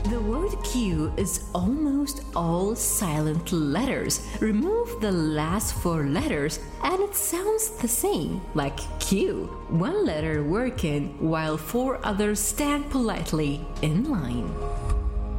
The word queue is almost all silent letters. Remove the last four letters and it sounds the same, like Q. One letter working while four others stand politely in line.